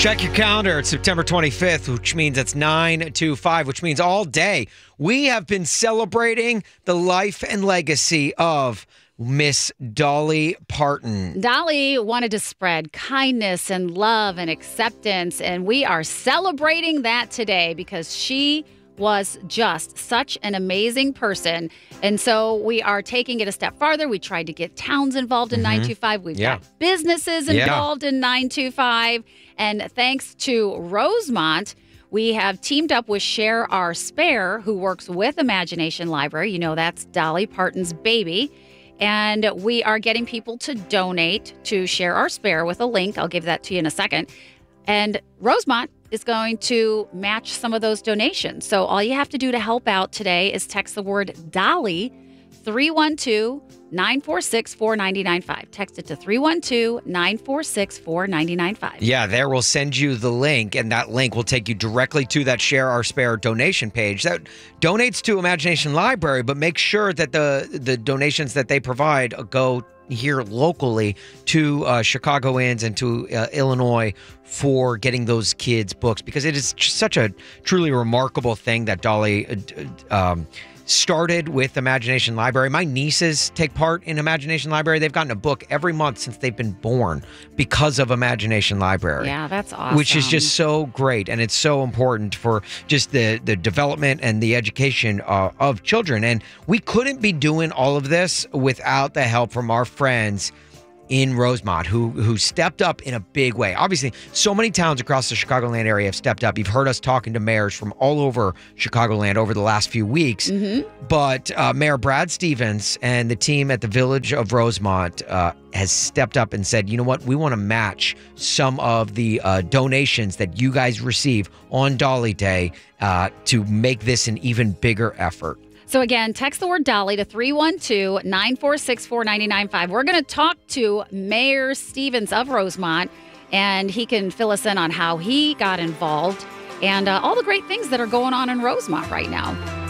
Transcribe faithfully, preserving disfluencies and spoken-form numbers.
Check your calendar. It's September twenty-fifth, which means it's nine to five, which means all day we have been celebrating the life and legacy of Miss Dolly Parton. Dolly wanted to spread kindness and love and acceptance, and we are celebrating that today because she was just such an amazing person. And so we are taking it a step farther. We tried to get towns involved in mm-hmm. nine two five. We've yeah. got businesses involved yeah. in nine two five. And thanks to Rosemont, we have teamed up with Share Our Spare, who works with Imagination Library. You know, that's Dolly Parton's baby. And we are getting people to donate to Share Our Spare with a link. I'll give that to you in a second. And Rosemont is going to match some of those donations. So all you have to do to help out today is text the word Dolly, three one two, nine four six, four nine nine five. Text it to three one two, nine four six, four nine nine five. Yeah, there we'll send you the link, and that link will take you directly to that Share Our Spare donation page that donates to Imagination Library, but make sure that the, the donations that they provide go here locally to uh, Chicagoans and to uh, Illinois for getting those kids books, because it is such a truly remarkable thing that Dolly uh, um, started with Imagination Library. My nieces take part in Imagination Library. They've gotten a book every month since they've been born because of Imagination Library. Yeah, that's awesome. Which is just so great, and it's so important for just the, the development and the education uh, of children. And we couldn't be doing all of this without the help from our friends in Rosemont, who who stepped up in a big way. Obviously, so many towns across the Chicagoland area have stepped up. You've heard us talking to mayors from all over Chicagoland over the last few weeks. Mm-hmm. But uh, Mayor Brad Stevens and the team at the Village of Rosemont uh, has stepped up and said, you know what, we want to match some of the uh, donations that you guys receive on Dolly Day uh, to make this an even bigger effort. So again, text the word Dolly to three one two, nine four six, four nine nine five. We're going to talk to Mayor Stevens of Rosemont, and he can fill us in on how he got involved and uh, all the great things that are going on in Rosemont right now.